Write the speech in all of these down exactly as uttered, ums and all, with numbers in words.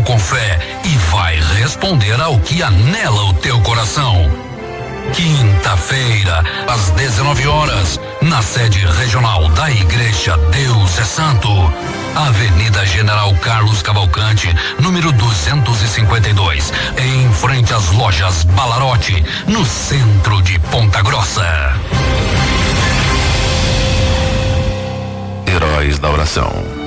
com fé e vai responder ao que anela o teu coração. Quinta-feira, às dezenove horas, na sede regional da Igreja Deus é Santo, Avenida General Carlos Cavalcante, número duzentos e cinquenta e dois, em frente às lojas Balarote, no centro de Ponta Grossa. Heróis da oração.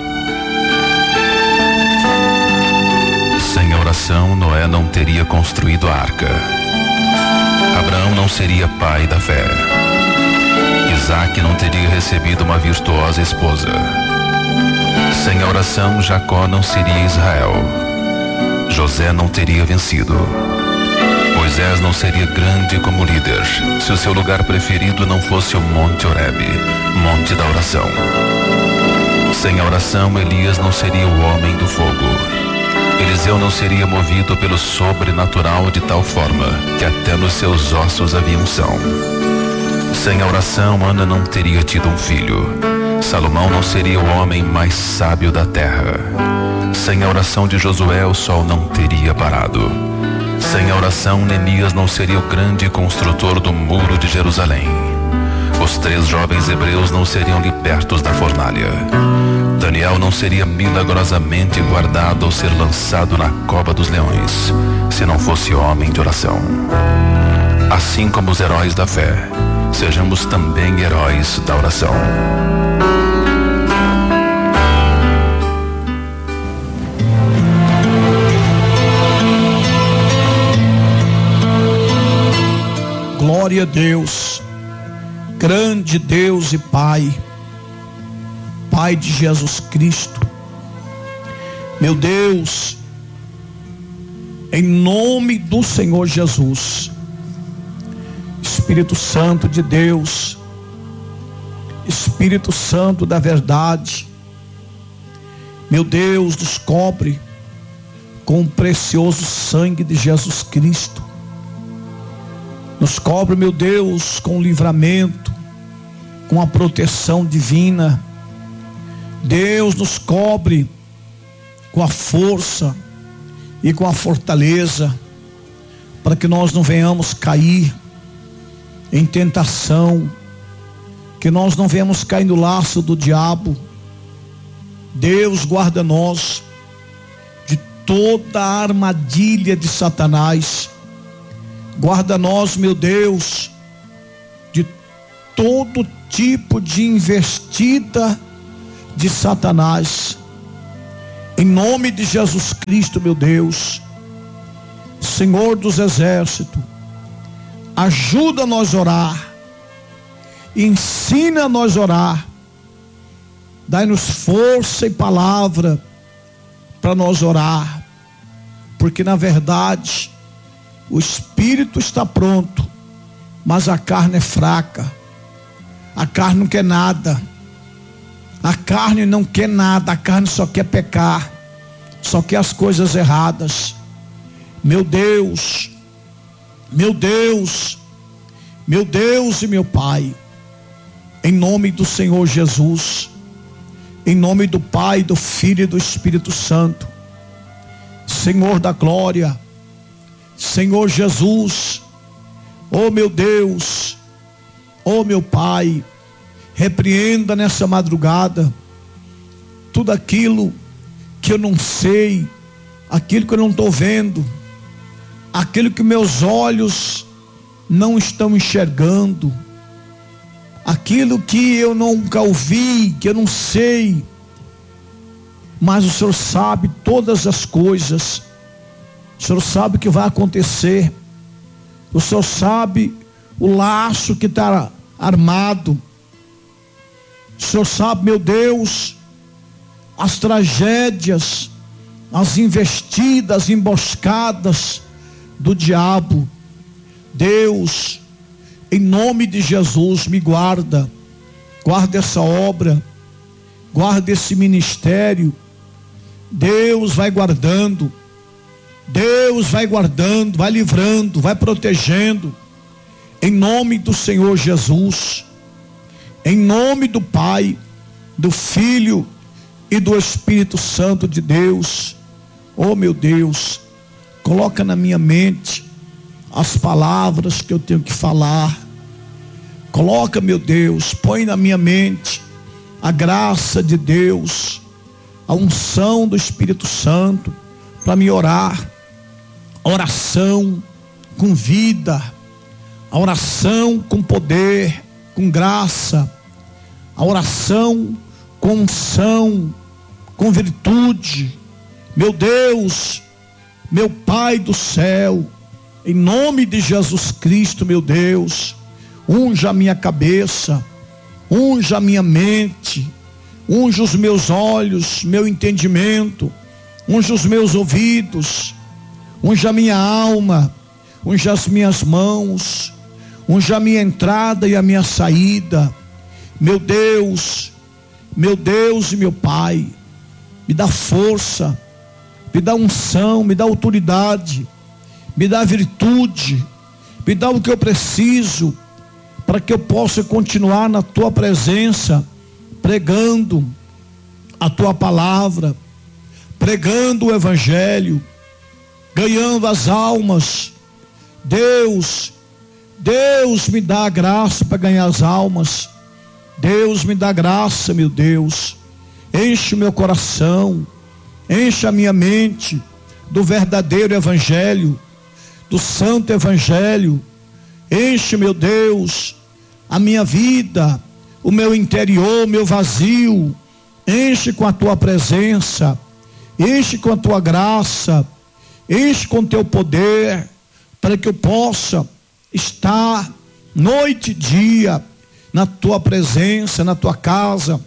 Sem a oração, Noé não teria construído a arca. Abraão não seria pai da fé. Isaac não teria recebido uma virtuosa esposa. Sem a oração, Jacó não seria Israel. José não teria vencido. Moisés não seria grande como líder se o seu lugar preferido não fosse o Monte Horebe, monte da oração. Sem a oração, Elias não seria o homem do fogo. Eliseu não seria movido pelo sobrenatural de tal forma que até nos seus ossos havia unção. Sem a oração, Ana não teria tido um filho. Salomão não seria o homem mais sábio da terra. Sem a oração de Josué, o sol não teria parado. Sem a oração, Neemias não seria o grande construtor do muro de Jerusalém. Os três jovens hebreus não seriam libertos da fornalha. Daniel não seria milagrosamente guardado ao ser lançado na cova dos leões, se não fosse homem de oração. Assim como os heróis da fé, sejamos também heróis da oração. Glória a Deus, grande Deus e Pai, Pai de Jesus Cristo. Meu Deus, em nome do Senhor Jesus, Espírito Santo de Deus, Espírito Santo da verdade, meu Deus, nos cobre com o precioso sangue de Jesus Cristo. Nos cobre, meu Deus, com o livramento, com a proteção divina. Deus, nos cobre com a força e com a fortaleza, para que nós não venhamos cair em tentação, que nós não venhamos cair no laço do diabo. Deus, guarda nós de toda a armadilha de Satanás. Guarda nós, meu Deus, de todo tipo de investida de Satanás. Em nome de Jesus Cristo, meu Deus, Senhor dos exércitos, ajuda nós a orar, ensina nós a orar, dai-nos força e palavra para nós orar, porque na verdade o espírito está pronto, mas a carne é fraca. A carne não quer nada. A carne não quer nada. A carne só quer pecar, só quer as coisas erradas. Meu Deus, meu Deus, meu Deus e meu Pai, em nome do Senhor Jesus, em nome do Pai, do Filho e do Espírito Santo, Senhor da glória, Senhor Jesus, oh meu Deus, oh meu Pai, repreenda nessa madrugada tudo aquilo que eu não sei, aquilo que eu não estou vendo, aquilo que meus olhos não estão enxergando, aquilo que eu nunca ouvi, que eu não sei, mas o Senhor sabe todas as coisas. O Senhor sabe o que vai acontecer. O Senhor sabe o laço que está armado. O Senhor sabe, meu Deus, as tragédias, as investidas, as emboscadas do diabo. Deus, em nome de Jesus, me guarda. Guarda essa obra. Guarda esse ministério. Deus vai guardando. Deus vai guardando, vai livrando, vai protegendo, em nome do Senhor Jesus, em nome do Pai, do Filho e do Espírito Santo de Deus. Oh meu Deus, coloca na minha mente as palavras que eu tenho que falar. Coloca, meu Deus, põe na minha mente a graça de Deus, a unção do Espírito Santo para me orar. A oração com vida, a oração com poder, com graça, a oração com unção, com virtude. Meu Deus, meu Pai do céu, em nome de Jesus Cristo, meu Deus, unja a minha cabeça, unja a minha mente, unja os meus olhos, meu entendimento, unja os meus ouvidos, unja a minha alma, unja as minhas mãos, unja a minha entrada e a minha saída. Meu Deus, meu Deus e meu Pai, me dá força, me dá unção, me dá autoridade, me dá virtude, me dá o que eu preciso, para que eu possa continuar na tua presença, pregando a tua palavra, pregando o evangelho, ganhando as almas. Deus, Deus me dá a graça para ganhar as almas. Deus me dá graça, meu Deus. Enche o meu coração, enche a minha mente do verdadeiro evangelho, do santo evangelho. Enche, meu Deus, a minha vida, o meu interior, o meu vazio. Enche com a tua presença, enche com a tua graça, enche com o teu poder, para que eu possa estar noite e dia na tua presença, na tua casa,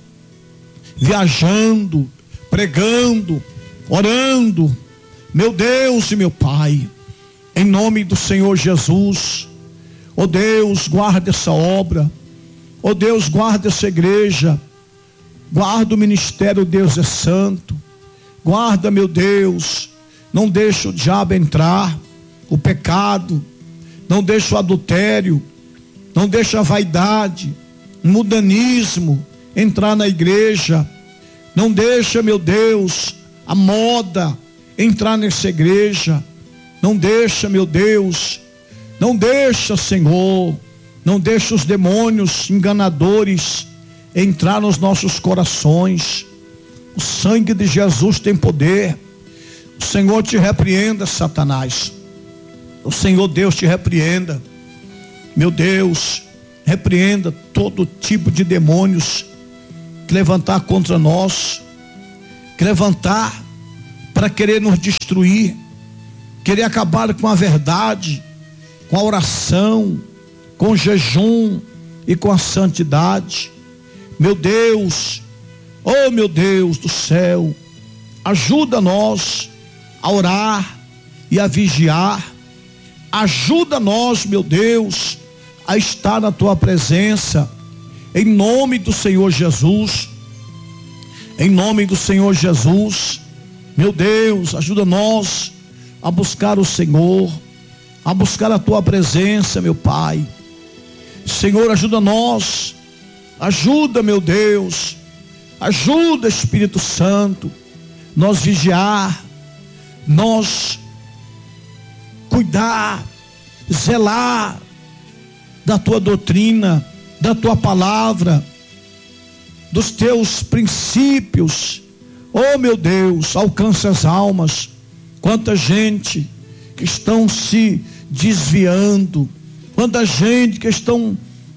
viajando, pregando, orando. Meu Deus e meu Pai, em nome do Senhor Jesus, ó Deus, guarda essa obra, ó Deus, guarda essa igreja, guarda o ministério. Deus é santo, guarda, meu Deus, não deixa o diabo entrar, o pecado, não deixa o adultério, não deixa a vaidade, o mundanismo entrar na igreja, não deixa, meu Deus, a moda entrar nessa igreja, não deixa, meu Deus, não deixa, Senhor, não deixa os demônios enganadores entrar nos nossos corações. O sangue de Jesus tem poder. O Senhor te repreenda, Satanás. O Senhor Deus te repreenda. Meu Deus, repreenda todo tipo de demônios que levantar contra nós, que levantar para querer nos destruir, querer acabar com a verdade, com a oração, com o jejum e com a santidade. Meu Deus, oh meu Deus do céu, ajuda nós a orar e a vigiar. Ajuda nós, meu Deus, a estar na tua presença, em nome do Senhor Jesus, em nome do Senhor Jesus. Meu Deus, ajuda nós a buscar o Senhor, a buscar a tua presença, meu Pai. Senhor, ajuda nós, ajuda, meu Deus, ajuda, Espírito Santo, nós vigiar, nós cuidar, zelar da tua doutrina, da tua palavra, dos teus princípios. Oh meu Deus, alcança as almas. Quanta gente que estão se desviando, quanta gente que estão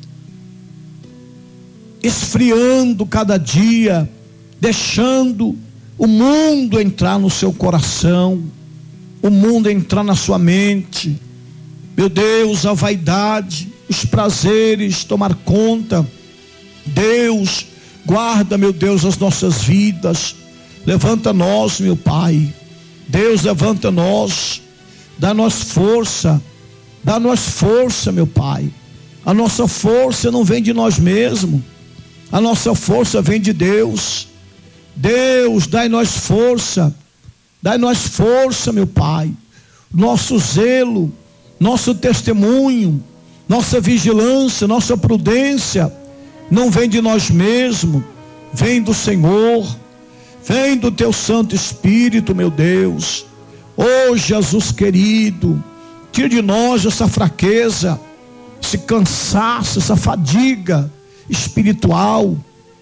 esfriando cada dia, deixando o mundo entrar no seu coração, o mundo entrar na sua mente. Meu Deus, a vaidade, os prazeres tomar conta. Deus, guarda, meu Deus, as nossas vidas. Levanta nós, meu Pai. Deus, levanta nós. Dá-nós força. Dá-nós força, meu Pai. A nossa força não vem de nós mesmos. A nossa força vem de Deus. Deus, dai-nós força. Dai-nós força, meu Pai. Nosso zelo, nosso testemunho, nossa vigilância, nossa prudência não vem de nós mesmos, vem do Senhor, Vem do teu Santo Espírito, meu Deus. Oh, Jesus querido, tira de nós essa fraqueza, esse cansaço, essa fadiga espiritual.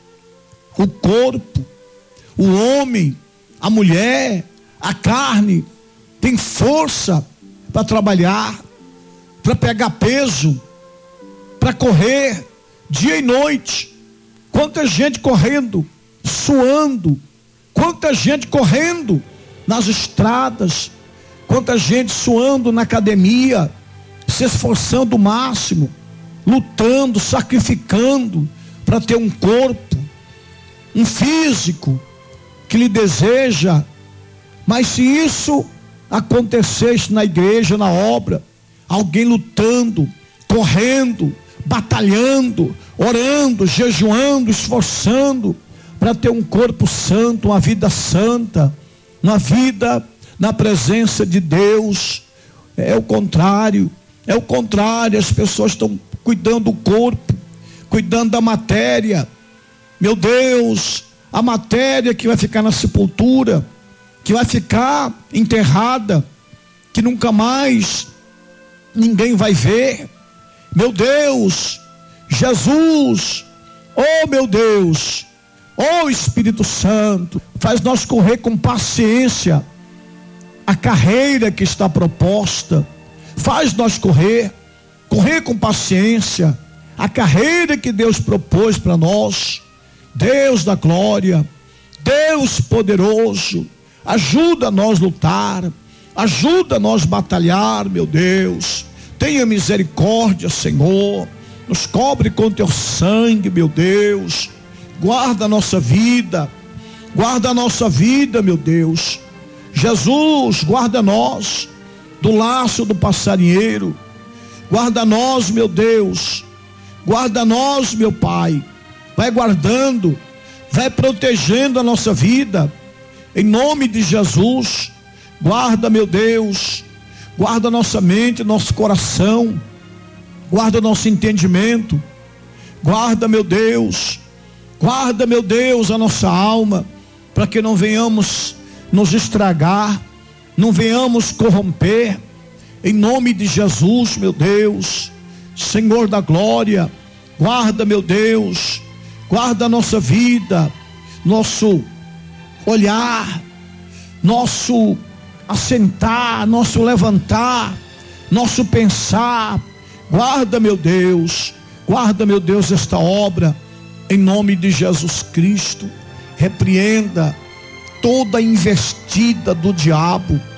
O corpo, o homem, a mulher, a carne tem força para trabalhar, para pegar peso, para correr dia e noite. Quanta gente correndo, suando, quanta gente correndo nas estradas, quanta gente suando na academia, se esforçando o máximo, lutando, sacrificando para ter um corpo, um físico que lhe deseja. Mas se isso acontecesse na igreja, na obra, alguém lutando, correndo, batalhando, orando, jejuando, esforçando para ter um corpo santo, uma vida santa, uma vida na presença de Deus, é o contrário, é o contrário. As pessoas estão cuidando do corpo, cuidando da matéria. Meu Deus, a matéria que vai ficar na sepultura, que vai ficar enterrada, que nunca mais ninguém vai ver. Meu Deus, Jesus, oh meu Deus, oh Espírito Santo, faz nós correr com paciência a carreira que está proposta. Faz nós correr, correr com paciência a carreira que Deus propôs para nós. Deus da glória, Deus poderoso, ajuda nós lutar, ajuda nós batalhar, meu Deus. Tenha misericórdia, Senhor, nos cobre com teu sangue, meu Deus. Guarda a nossa vida, guarda a nossa vida, meu Deus. Jesus, guarda nós do laço do passarinheiro, guarda nós, meu Deus, guarda nós, meu Pai. Vai guardando, vai protegendo a nossa vida, em nome de Jesus. Guarda, meu Deus, guarda nossa mente, nosso coração, guarda nosso entendimento, guarda, meu Deus, guarda, meu Deus, a nossa alma, para que não venhamos nos estragar, não venhamos corromper, em nome de Jesus, meu Deus. Senhor da glória, guarda, meu Deus, guarda a nossa vida, nosso olhar, nosso assentar, nosso levantar, nosso pensar. Guarda, meu Deus, guarda, meu Deus, esta obra, em nome de Jesus Cristo. Repreenda toda investida do diabo